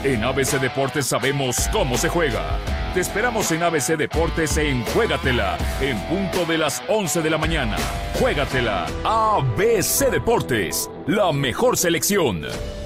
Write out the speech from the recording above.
En ABC Deportes sabemos cómo se juega. Te esperamos en ABC Deportes en Juégatela, en punto de las 11 de la mañana. Juégatela, ABC Deportes, la mejor selección.